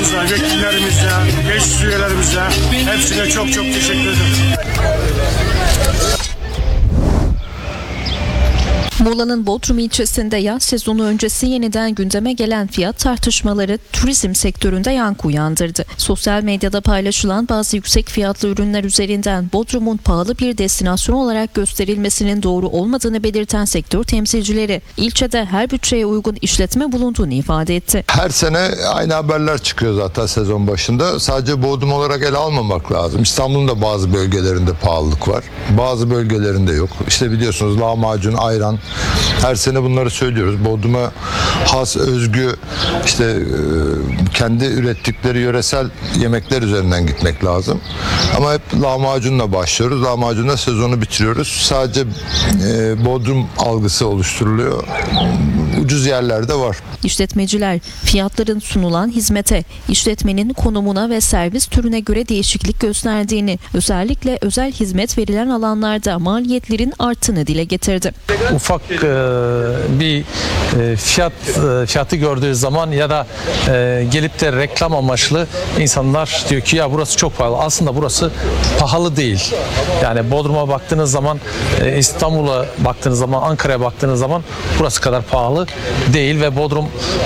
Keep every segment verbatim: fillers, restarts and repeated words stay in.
başkanımıza, vekillerimize, meclis üyelerimize hepsine çok çok teşekkür ederim. Muğla'nın Bodrum ilçesinde yaz sezonu öncesi yeniden gündeme gelen fiyat tartışmaları turizm sektöründe yankı uyandırdı. Sosyal medyada paylaşılan bazı yüksek fiyatlı ürünler üzerinden Bodrum'un pahalı bir destinasyon olarak gösterilmesinin doğru olmadığını belirten sektör temsilcileri, ilçede her bütçeye uygun işletme bulunduğunu ifade etti. Her sene aynı haberler çıkıyor zaten sezon başında. Sadece Bodrum olarak ele almamak lazım. İstanbul'un da bazı bölgelerinde pahalılık var. Bazı bölgelerinde yok. İşte biliyorsunuz lahmacun, ayran. Her sene bunları söylüyoruz. Bodrum'a has, özgü, işte kendi ürettikleri yöresel yemekler üzerinden gitmek lazım. Ama hep lahmacunla başlıyoruz. Lahmacunla sezonu bitiriyoruz. Sadece e, Bodrum algısı oluşturuluyor. Ucuz yerlerde var. İşletmeciler fiyatların sunulan hizmete, işletmenin konumuna ve servis türüne göre değişiklik gösterdiğini, özellikle özel hizmet verilen alanlarda maliyetlerin arttığını dile getirdi. Ufak e, bir e, fiyat e, fiyatı gördüğü zaman ya da e, gelip de reklam amaçlı insanlar diyor ki ya burası çok pahalı. Aslında burası pahalı değil. Yani Bodrum'a baktığınız zaman, e, İstanbul'a baktığınız zaman, Ankara'ya baktığınız zaman burası kadar pahalı değil ve Bodrum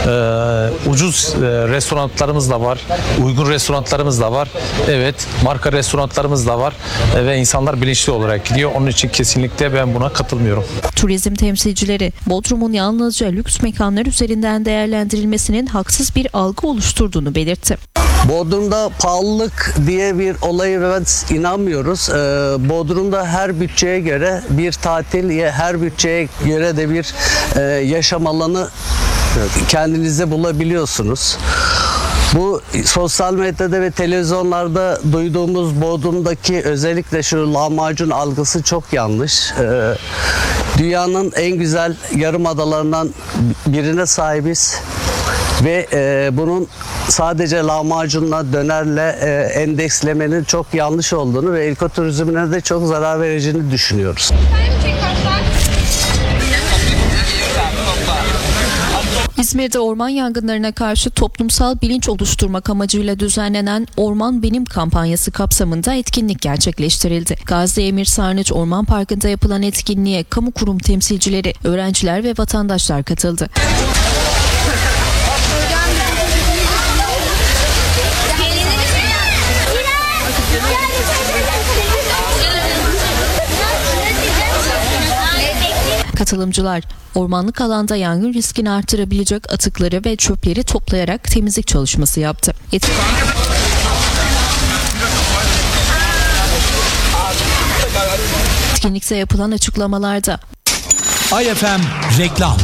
e, ucuz e, restoranlarımız da var, uygun restoranlarımız da var. Evet, marka restoranlarımız da var e, ve insanlar bilinçli olarak gidiyor. Onun için kesinlikle ben buna katılmıyorum. Turizm temsilcileri Bodrum'un yalnızca lüks mekanlar üzerinden değerlendirilmesinin haksız bir algı oluşturduğunu belirtti. Bodrum'da pahalılık diye bir olaya biz inanmıyoruz. Ee, Bodrum'da her bütçeye göre bir tatil, her bütçeye göre de bir e, yaşam alanı kendinizde bulabiliyorsunuz. Bu sosyal medyada ve televizyonlarda duyduğumuz Bodrum'daki özellikle şu lahmacun algısı çok yanlış. Ee, dünyanın en güzel yarımadalarından birine sahibiz. Ve e, bunun sadece lahmacunla, dönerle e, endekslemenin çok yanlış olduğunu ve ekoturizmine de çok zarar vereceğini düşünüyoruz. İzmir'de orman yangınlarına karşı toplumsal bilinç oluşturmak amacıyla düzenlenen Orman Benim kampanyası kapsamında etkinlik gerçekleştirildi. Gazi Emir Sarnıç Orman Parkı'nda yapılan etkinliğe kamu kurum temsilcileri, öğrenciler ve vatandaşlar katıldı. Katılımcılar, ormanlık alanda yangın riskini artırabilecek atıkları ve çöpleri toplayarak temizlik çalışması yaptı. Et- Etkinlikte yapılan açıklamalarda Ay F M reklam.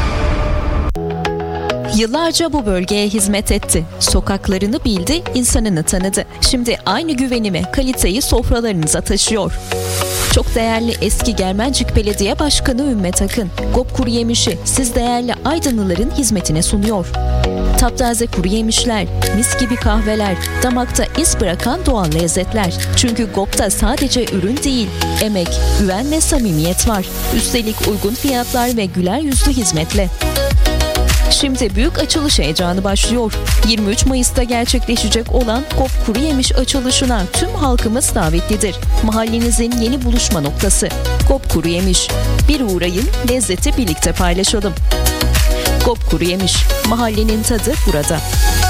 Yıllarca bu bölgeye hizmet etti. Sokaklarını bildi, insanını tanıdı. Şimdi aynı güvenimi, kaliteyi sofralarınıza taşıyor. Çok değerli eski Germencik Belediye Başkanı Ümmet Akın, Gop Kuru Yemiş'i siz değerli Aydınlıların hizmetine sunuyor. Taptaze kuru yemişler, mis gibi kahveler, damakta iz bırakan doğal lezzetler. Çünkü Gop'ta sadece ürün değil, emek, güven ve samimiyet var. Üstelik uygun fiyatlar ve güler yüzlü hizmetle. Şimdi büyük açılış heyecanı başlıyor. yirmi üç Mayıs'ta gerçekleşecek olan Gop Kuru Yemiş açılışına tüm halkımız davetlidir. Mahallenizin yeni buluşma noktası. Gop Kuru Yemiş. Bir uğrayın, lezzeti birlikte paylaşalım. Gop Kuru Yemiş. Mahallenin tadı burada.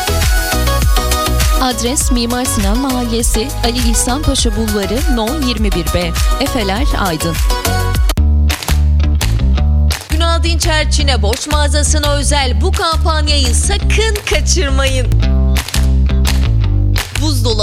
Adres Mimar Sinan Mahallesi, Ali İhsan Paşa Bulvarı, No yirmi bir B. Efeler, Aydın. Ünal Dinçer Çin'e borç mağazasına özel bu kampanyayı sakın kaçırmayın. Buzdolabı